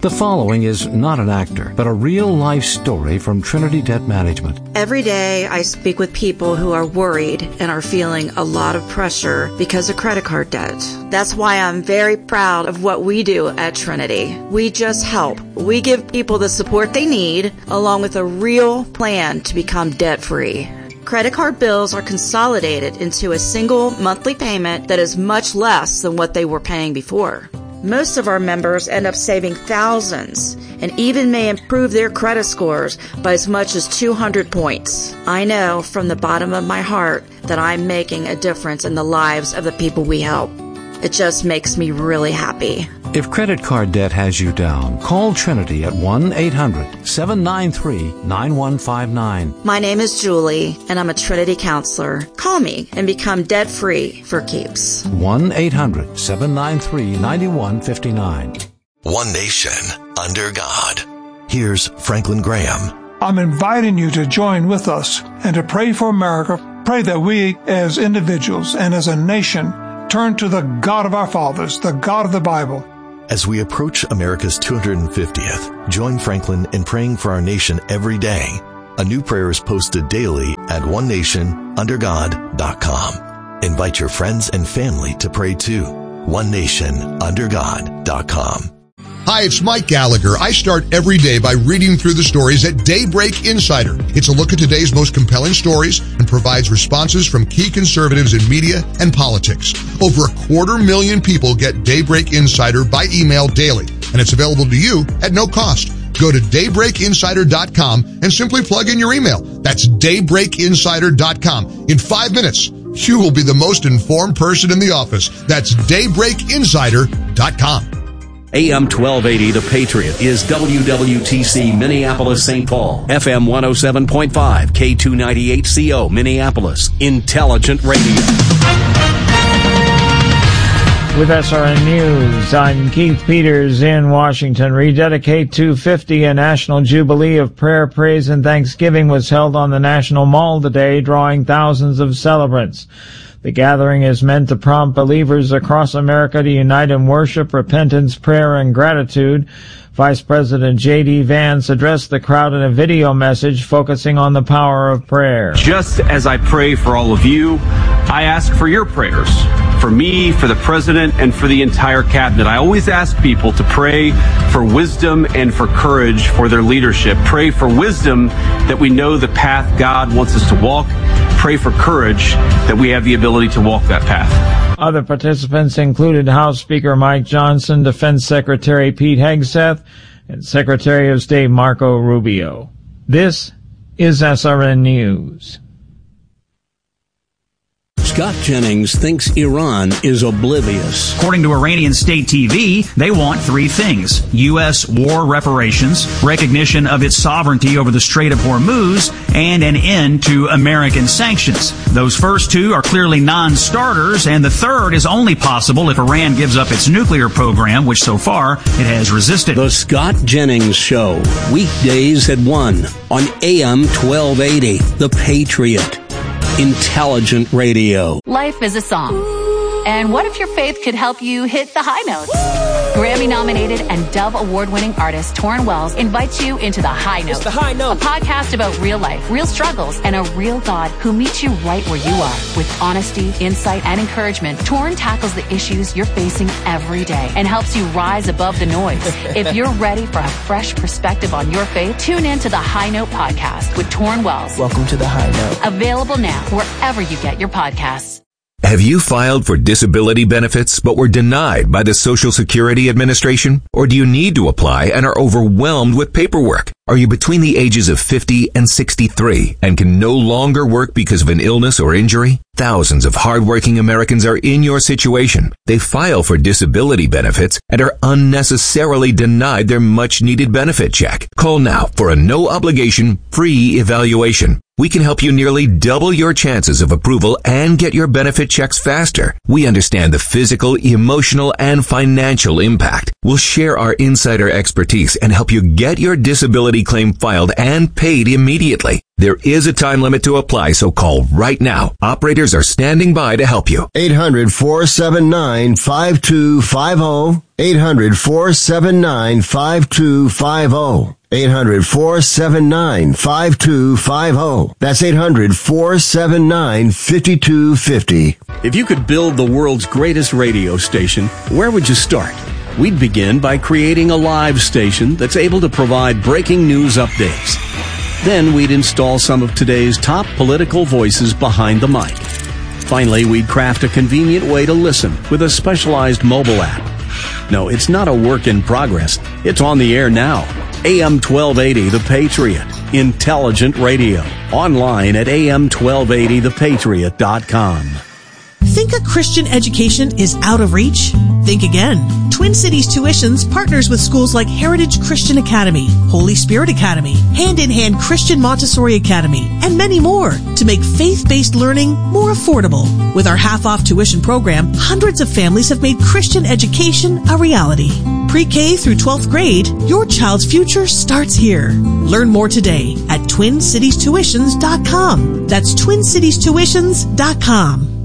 The following is not an actor, but a real-life story from Trinity Debt Management. Every day I speak with people who are worried and are feeling a lot of pressure because of credit card debt. That's why I'm very proud of what we do at Trinity. We just help. We give people the support they need, along with a real plan to become debt-free. Credit card bills are consolidated into a single monthly payment that is much less than what they were paying before. Most of our members end up saving thousands and even may improve their credit scores by as much as 200 points. I know from the bottom of my heart that I'm making a difference in the lives of the people we help. It just makes me really happy. If credit card debt has you down, call Trinity at 1-800-793-9159. My name is Julie, and I'm a Trinity counselor. Call me and become debt-free for keeps. 1-800-793-9159. One nation, under God. Here's Franklin Graham. I'm inviting you to join with us and to pray for America. Pray that we, as individuals and as a nation, turn to the God of our fathers, the God of the Bible. As we approach America's 250th, join Franklin in praying for our nation every day. A new prayer is posted daily at onenationundergod.com. Invite your friends and family to pray too. onenationundergod.com. Hi, it's Mike Gallagher. I start every day by reading through the stories at Daybreak Insider. It's a look at today's most compelling stories and provides responses from key conservatives in media and politics. Over 250,000 people get Daybreak Insider by email daily, and it's available to you at no cost. Go to daybreakinsider.com and simply plug in your email. That's daybreakinsider.com. In 5 minutes, you will be the most informed person in the office. That's daybreakinsider.com. AM 1280, The Patriot, is WWTC Minneapolis-St. Paul. FM 107.5, K298CO, Minneapolis. Intelligent Radio. With SRN News, I'm Keith Peters in Washington. Rededicate 250, a national jubilee of prayer, praise, and thanksgiving was held on the National Mall today, drawing thousands of celebrants. The gathering is meant to prompt believers across America to unite in worship, repentance, prayer, and gratitude. Vice President J.D. Vance addressed the crowd in a video message focusing on the power of prayer. Just as I pray for all of you, I ask for your prayers. For me, for the president, and for the entire cabinet. I always ask people to pray for wisdom and for courage for their leadership. Pray for wisdom that we know the path God wants us to walk. Pray for courage that we have the ability to walk that path. Other participants included House Speaker Mike Johnson, Defense Secretary Pete Hegseth, and Secretary of State Marco Rubio. This is SRN News. Scott Jennings thinks Iran is oblivious. According to Iranian state TV, they want three things: U.S. war reparations, recognition of its sovereignty over the Strait of Hormuz, and an end to American sanctions. Those first two are clearly non-starters, and the third is only possible if Iran gives up its nuclear program, which so far it has resisted. The Scott Jennings Show, weekdays at 1 on AM 1280, The Patriot. Intelligent Radio. Life is a song. And what if your faith could help you hit the high notes? Grammy-nominated and Dove Award-winning artist Torrin Wells invites you into The High Note. It's The High Note. A podcast about real life, real struggles, and a real God who meets you right where you are. With honesty, insight, and encouragement, Torrin tackles the issues you're facing every day and helps you rise above the noise. If you're ready for a fresh perspective on your faith, tune in to The High Note podcast with Torrin Wells. Welcome to The High Note. Available now wherever you get your podcasts. Have you filed for disability benefits but were denied by the Social Security Administration? Or do you need to apply and are overwhelmed with paperwork? Are you between the ages of 50 and 63 and can no longer work because of an illness or injury? Thousands of hardworking Americans are in your situation. They file for disability benefits and are unnecessarily denied their much-needed benefit check. Call now for a no-obligation, free evaluation. We can help you nearly double your chances of approval and get your benefit checks faster. We understand the physical, emotional, and financial impact. We'll share our insider expertise and help you get your disability claim filed and paid immediately. There is a time limit to apply, so call right now. Operators are standing by to help you. 800-479-5250. 800-479-5250. 800-479-5250. That's 800-479-5250. If you could build the world's greatest radio station, where would you start? We'd begin by creating a live station that's able to provide breaking news updates. Then we'd install some of today's top political voices behind the mic. Finally, we'd craft a convenient way to listen with a specialized mobile app. No, it's not a work in progress. It's on the air now. AM 1280 The Patriot. Intelligent radio. Online at am1280thepatriot.com. Think a Christian education is out of reach? Think again. Twin Cities Tuitions partners with schools like Heritage Christian Academy, Holy Spirit Academy, Hand in Hand Christian Montessori Academy, and many more to make faith-based learning more affordable. With our half-off tuition program, hundreds of families have made Christian education a reality. Pre-K through 12th grade, your child's future starts here. Learn more today at TwinCitiesTuitions.com. That's TwinCitiesTuitions.com.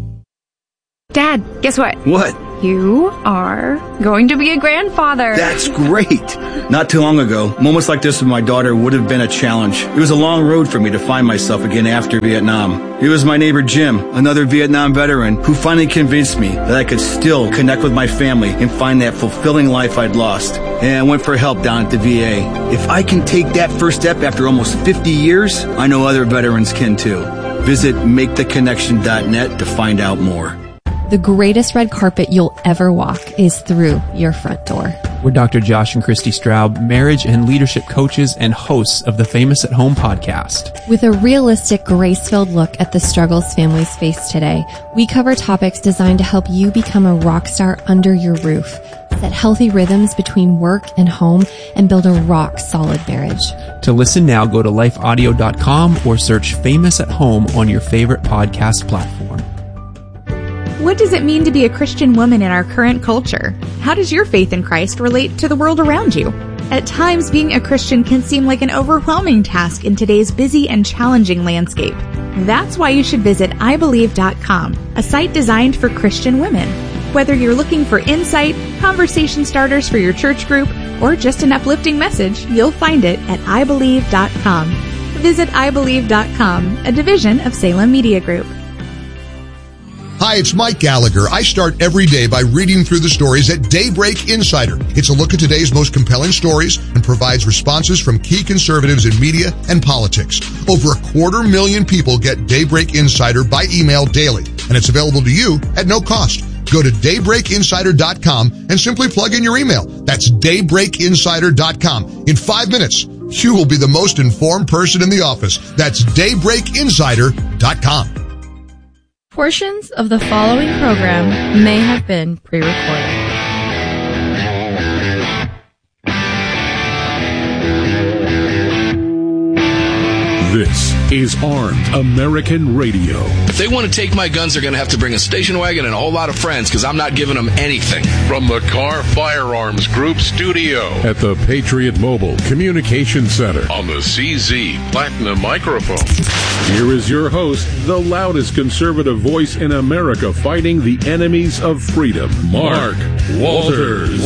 Dad, guess what? What? You are going to be a grandfather. That's great. Not too long ago, moments like this with my daughter would have been a challenge. It was a long road for me to find myself again after Vietnam. It was my neighbor Jim, another Vietnam veteran, who finally convinced me that I could still connect with my family and find that fulfilling life I'd lost. And I went for help down at the VA. If I can take that first step after almost 50 years, I know other veterans can too. Visit MakeTheConnection.net to find out more. The greatest red carpet you'll ever walk is through your front door. We're Dr. Josh and Christy Straub, marriage and leadership coaches and hosts of the Famous at Home podcast. With a realistic, grace-filled look at the struggles families face today, we cover topics designed to help you become a rock star under your roof, set healthy rhythms between work and home, and build a rock-solid marriage. To listen now, go to lifeaudio.com or search Famous at Home on your favorite podcast platform. What does it mean to be a Christian woman in our current culture? How does your faith in Christ relate to the world around you? At times, being a Christian can seem like an overwhelming task in today's busy and challenging landscape. That's why you should visit ibelieve.com, a site designed for Christian women. Whether you're looking for insight, conversation starters for your church group, or just an uplifting message, you'll find it at ibelieve.com. Visit ibelieve.com, a division of Salem Media Group. Hi, it's Mike Gallagher. I start every day by reading through the stories at Daybreak Insider. It's a look at today's most compelling stories and provides responses from key conservatives in media and politics. Over 250,000 people get Daybreak Insider by email daily, and it's available to you at no cost. Go to daybreakinsider.com and simply plug in your email. That's daybreakinsider.com. In 5 minutes, you will be the most informed person in the office. That's daybreakinsider.com. Portions of the following program may have been pre-recorded. This is Armed American Radio. If they want to take my guns, they're going to have to bring a station wagon and a whole lot of friends, because I'm not giving them anything. From the Car Firearms Group studio at the Patriot Mobile Communication Center on the CZ Platinum microphone. Here is your host, the loudest conservative voice in America fighting the enemies of freedom, Mark Walters.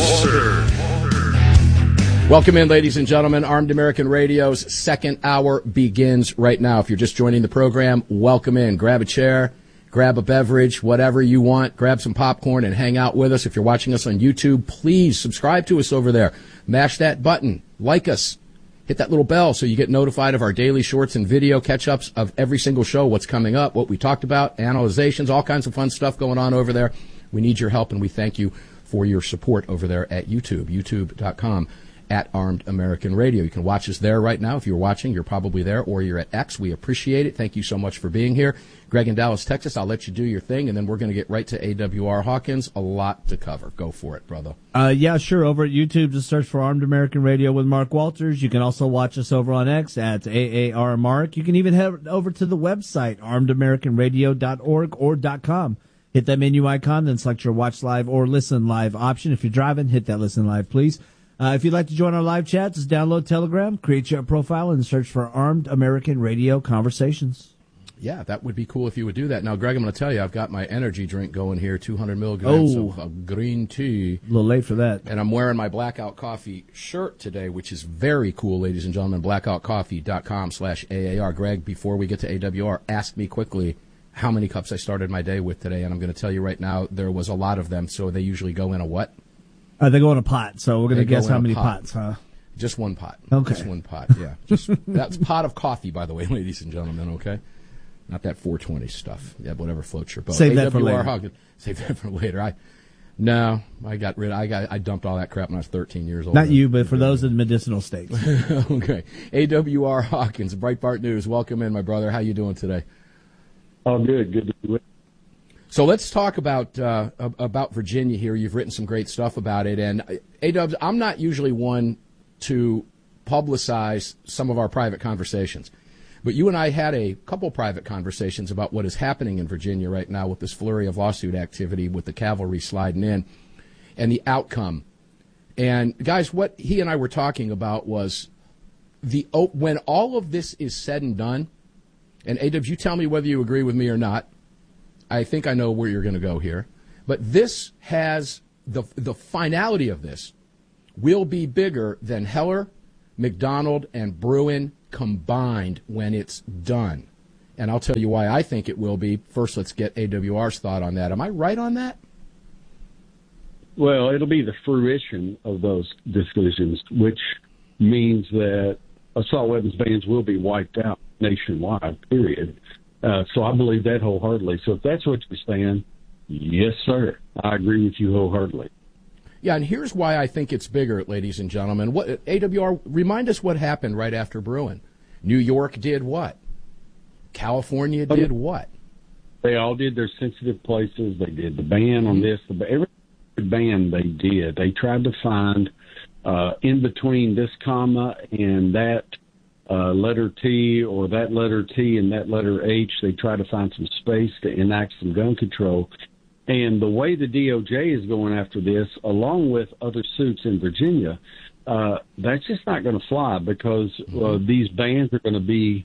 Welcome in, ladies and gentlemen. Armed American Radio's second hour begins right now. If you're just joining the program, welcome in. Grab a chair, grab a beverage, whatever you want. Grab some popcorn and hang out with us. If you're watching us on YouTube, please subscribe to us over there. Mash that button. Like us. Hit that little bell so you get notified of our daily shorts and video catch-ups of every single show, what's coming up, what we talked about, analyzations, all kinds of fun stuff going on over there. We need your help, and we thank you for your support over there at YouTube, youtube.com. at Armed American Radio. You can watch us there right now. If you're watching, you're probably there, or you're at X. We appreciate it. Thank you so much for being here. Greg in Dallas, Texas, I'll let you do your thing, and then we're going to get right to AWR Hawkins. A lot to cover. Go for it, brother. Yeah, sure. Over at YouTube, just search for Armed American Radio with Mark Walters. You can also watch us over on X at AAR Mark. You can even head over to the website, armedamericanradio.org or .com. Hit that menu icon, then select your watch live or listen live option. If you're driving, hit that listen live, please. If you'd like to join our live chats, just download Telegram, create your profile, and search for Armed American Radio Conversations. Yeah, that would be cool if you would do that. Now, Greg, I'm going to tell you, I've got my energy drink going here, 200 milligrams of green tea. A little late for that. And I'm wearing my Blackout Coffee shirt today, which is very cool, ladies and gentlemen. blackoutcoffee.com/AAR. Greg, before we get to AWR, ask me quickly how many cups I started my day with today, and I'm going to tell you right now, there was a lot of them, so they usually go in a what? They go in a pot, so we're going to guess how many pots, huh? Just one pot. Okay. Just one pot, yeah. That's pot of coffee, by the way, ladies and gentlemen, okay? Not that 420 stuff. Yeah, whatever floats your boat. Save that for later. Save that for later. I dumped all that crap when I was 13 years old. Not you, but for those in medicinal states. Okay. AWR Hawkins, Breitbart News. Welcome in, my brother. How you doing today? Oh, good. Good to be with you. So let's talk about Virginia here. You've written some great stuff about it. And, A-Dubs, I'm not usually one to publicize some of our private conversations. But you and I had a couple private conversations about what is happening in Virginia right now with this flurry of lawsuit activity with the cavalry sliding in and the outcome. And, guys, what he and I were talking about was when all of this is said and done, and A-Dubs, you tell me whether you agree with me or not. I think I know where you're going to go here. But this has the finality of this will be bigger than Heller, McDonald, and Bruen combined when it's done. And I'll tell you why I think it will be. First, let's get AWR's thought on that. Am I right on that? Well, it'll be the fruition of those decisions, which means that assault weapons bans will be wiped out nationwide, period. So I believe that wholeheartedly. So if that's what you're saying, yes, sir. I agree with you wholeheartedly. Yeah, and here's why I think it's bigger, ladies and gentlemen. What AWR, remind us what happened right after Bruen. New York did what? California did what? They all did their sensitive places. They did the ban on this. Every ban they did, they tried to find in between this comma and that letter T or that letter T and that letter H, they try to find some space to enact some gun control. And the way the DOJ is going after this, along with other suits in Virginia, that's just not going to fly because these bans are going to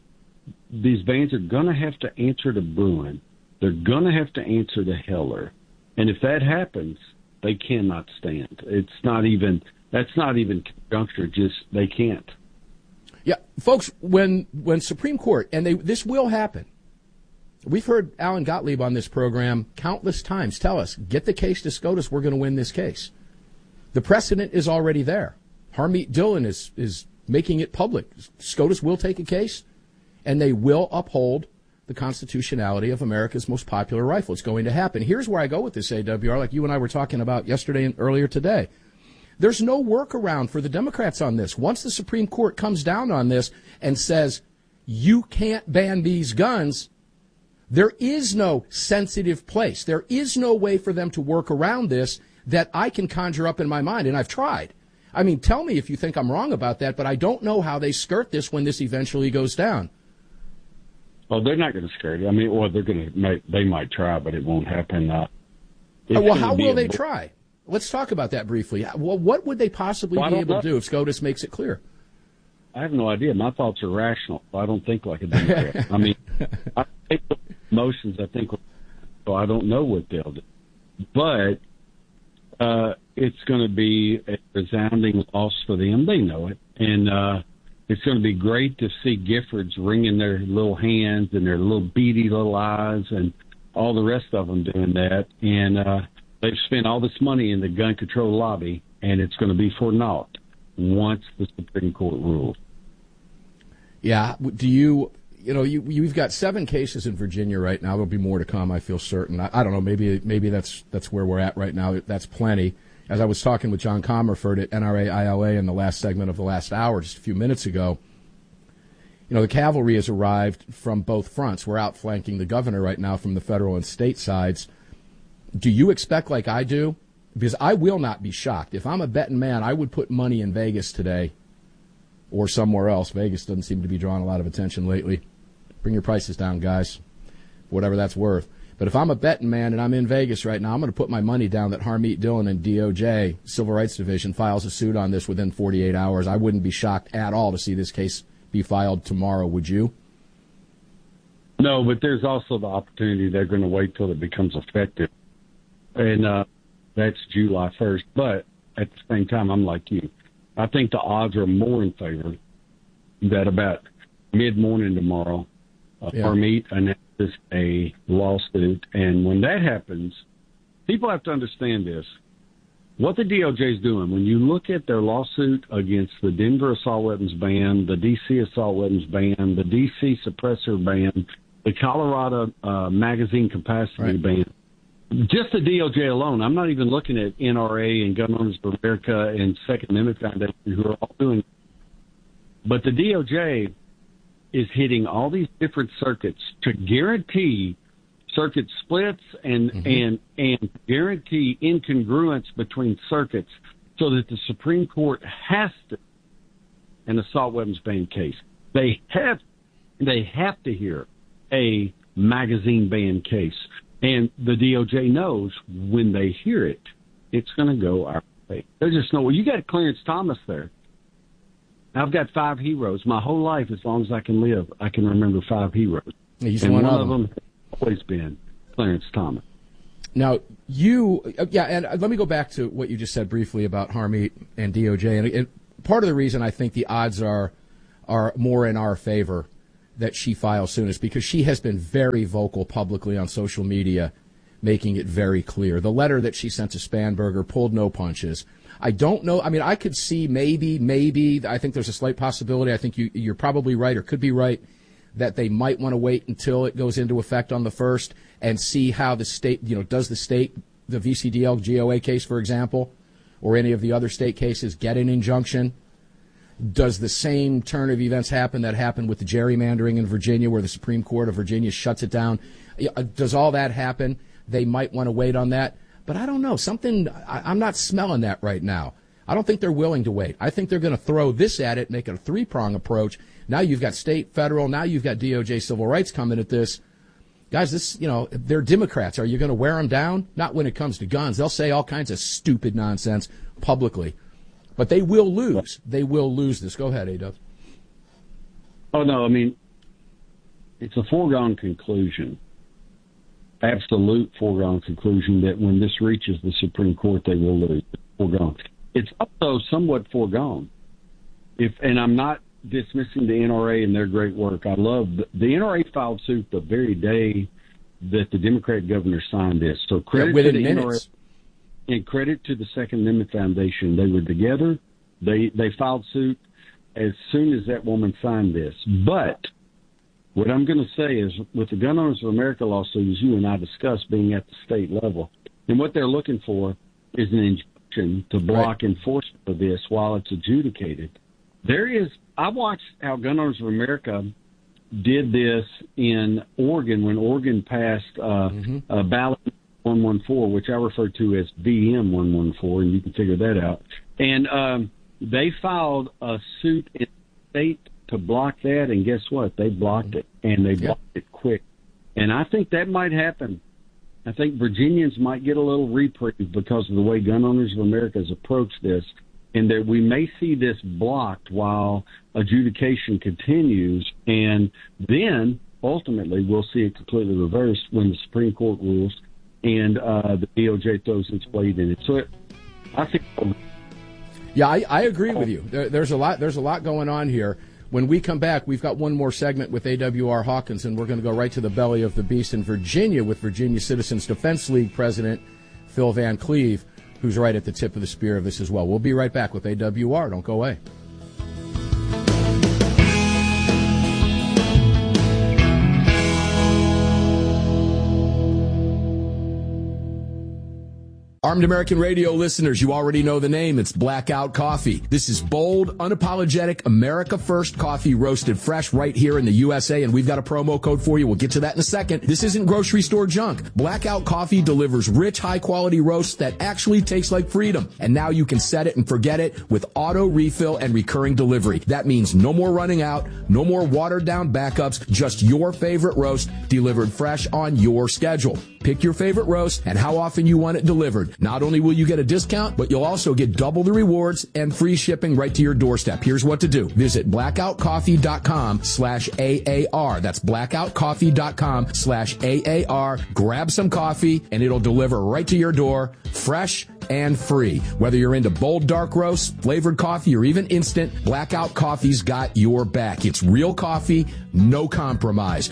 have to answer to Bruen. They're going to have to answer to Heller. And if that happens, they cannot stand. That's not even conjuncture, just they can't. Yeah, folks, when Supreme Court, and this will happen, we've heard Alan Gottlieb on this program countless times tell us, get the case to SCOTUS, we're going to win this case. The precedent is already there. Harmeet Dillon is making it public. SCOTUS will take a case, and they will uphold the constitutionality of America's most popular rifle. It's going to happen. Here's where I go with this, AWR, like you and I were talking about yesterday and earlier today. There's no workaround for the Democrats on this. Once the Supreme Court comes down on this and says, you can't ban these guns, there is no sensitive place. There is no way for them to work around this that I can conjure up in my mind, and I've tried. I mean, tell me if you think I'm wrong about that, but I don't know how they skirt this when this eventually goes down. Well, they're not going to skirt it. I mean, well, they might try, but it won't happen. Well, how will they try? Let's talk about that briefly. Well, what would they possibly be able to do if SCOTUS makes it clear? I have no idea. My thoughts are rational. I don't think like a Democrat. I mean, I take emotions. I think, so I don't know what they'll do. But it's going to be a resounding loss for them. They know it. And it's going to be great to see Giffords wringing their little hands and their little beady little eyes and all the rest of them doing that. And they've spent all this money in the gun control lobby, and it's going to be for naught once the Supreme Court rules. Yeah. Do you've got 7 cases in Virginia right now. There'll be more to come, I feel certain. I don't know. Maybe that's where we're at right now. That's plenty. as I was talking with John Comerford at NRA ILA in the last segment of the last hour, just a few minutes ago, the cavalry has arrived from both fronts. We're outflanking the governor right now from the federal and state sides. Do you expect, like I do? Because I will not be shocked. If I'm a betting man, I would put money in Vegas today or somewhere else. Vegas doesn't seem to be drawing a lot of attention lately. Bring your prices down, guys, whatever that's worth. But if I'm a betting man and I'm in Vegas right now, I'm going to put my money down that Harmeet Dillon and DOJ, Civil Rights Division, files a suit on this within 48 hours. I wouldn't be shocked at all to see this case be filed tomorrow. Would you? No, but there's also the opportunity they're going to wait till it becomes effective. And that's July 1st. But at the same time, I'm like you. I think the odds are more in favor that about mid-morning tomorrow, Harmeet announces a lawsuit. And when that happens, people have to understand this. What the DOJ is doing, when you look at their lawsuit against the Denver assault weapons ban, the D.C. assault weapons ban, the D.C. suppressor ban, the Colorado magazine capacity ban, just the DOJ alone, I'm not even looking at NRA and Gun Owners of America and Second Amendment Foundation who are all doing it. But the DOJ is hitting all these different circuits to guarantee circuit splits and guarantee incongruence between circuits so that the Supreme Court has to an assault weapons ban case. They have to hear a magazine ban case. And the DOJ knows when they hear it, it's going to go our way. They just know, well, you got Clarence Thomas there. I've got 5 heroes. My whole life, as long as I can live, I can remember 5 heroes. He's and one of them has always been Clarence Thomas. Now, and let me go back to what you just said briefly about Harmeet and DOJ. And part of the reason I think the odds are more in our favor that she files soon is because she has been very vocal publicly on social media, making it very clear. The letter that she sent to Spanberger pulled no punches. I don't know. I mean, I could see maybe. I think there's a slight possibility. I think you're probably right or could be right that they might want to wait until it goes into effect on the 1st and see how the state, does the state, the VCDL GOA case, for example, or any of the other state cases get an injunction? Does the same turn of events happen that happened with the gerrymandering in Virginia where the Supreme Court of Virginia shuts it down? Does all that happen? They might want to wait on that. But I don't know. I'm not smelling that right now. I don't think they're willing to wait. I think they're going to throw this at it, make it a 3-prong approach. Now you've got state, federal. Now you've got DOJ civil rights coming at this. Guys, they're Democrats. Are you going to wear them down? Not when it comes to guns. They'll say all kinds of stupid nonsense publicly. But they will lose. They will lose this. Go ahead, A-Dub. Oh, no, I mean, it's a foregone conclusion, absolute foregone conclusion that when this reaches the Supreme Court, they will lose. It's foregone. It's also somewhat foregone. And I'm not dismissing the NRA and their great work. I love the NRA filed suit the very day that the Democrat governor signed this. So credit to the NRA. And credit to the Second Amendment Foundation. They were together. They filed suit as soon as that woman signed this. But what I'm going to say is with the Gun Owners of America lawsuit, as you and I discussed, being at the state level, and what they're looking for is an injunction to block enforcement of this while it's adjudicated. I watched how Gun Owners of America did this in Oregon when Oregon passed a ballot 114, which I refer to as VM 114, and you can figure that out. And they filed a suit in the state to block that, and guess what? They blocked it, and they blocked it quick. And I think that might happen. I think Virginians might get a little reprieve because of the way Gun Owners of America has approached this, and that we may see this blocked while adjudication continues, and then ultimately we'll see it completely reversed when the Supreme Court rules and the DOJ throws its weight in it. So I think. Yeah, I agree with you. There's a lot going on here. When we come back, we've got one more segment with AWR Hawkins, and we're going to go right to the belly of the beast in Virginia with Virginia Citizens Defense League President Phil Van Cleve, who's right at the tip of the spear of this as well. We'll be right back with AWR. Don't go away. Armed American Radio listeners, you already know the name. It's Blackout Coffee. This is bold, unapologetic, America First coffee roasted fresh right here in the USA, and we've got a promo code for you. We'll get to that in a second. This isn't grocery store junk. Blackout Coffee delivers rich, high-quality roasts that actually taste like freedom. And now you can set it and forget it with auto refill and recurring delivery. That means no more running out, no more watered-down backups, just your favorite roast delivered fresh on your schedule. Pick your favorite roast and how often you want it delivered. Not only will you get a discount, but you'll also get double the rewards and free shipping right to your doorstep. Here's what to do. Visit blackoutcoffee.com/AAR. That's blackoutcoffee.com/AAR. Grab some coffee and it'll deliver right to your door, fresh and free. Whether you're into bold dark roasts, flavored coffee, or even instant, Blackout Coffee's got your back. It's real coffee, no compromise.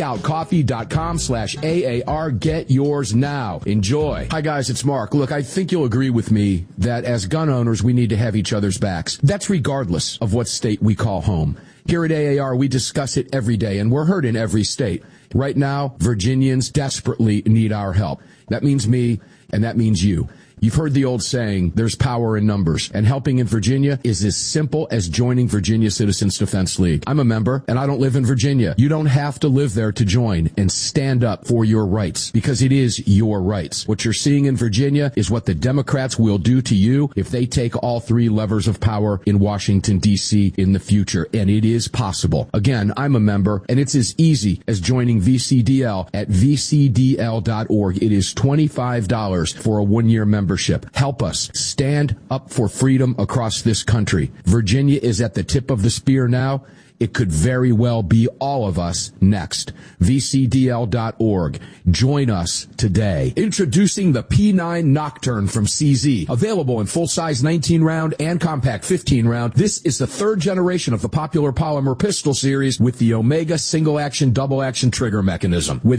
blackoutcoffee.com/AAR. Get yours now. Enjoy. Hi guys, it's Mark. Look, I think you'll agree with me that as gun owners, we need to have each other's backs. That's regardless of what state we call home. Here at AAR, we discuss it every day, and we're heard in every state. Right now, Virginians desperately need our help. That means me, and that means you. You've heard the old saying, there's power in numbers, and helping in Virginia is as simple as joining Virginia Citizens Defense League. I'm a member, and I don't live in Virginia. You don't have to live there to join and stand up for your rights, because it is your rights. What you're seeing in Virginia is what the Democrats will do to you if they take all three levers of power in Washington, D.C. in the future, and it is possible. Again, I'm a member, and it's as easy as joining VCDL at vcdl.org. It is $25 for a one-year membership. Help us stand up for freedom across this country. Virginia is at the tip of the spear now. It could very well be all of us next. VCDL.org. Join us today. Introducing the P9 Nocturne from CZ. Available in full-size 19-round and compact 15-round. This is the third generation of the popular polymer pistol series with the Omega single-action, double-action trigger mechanism. With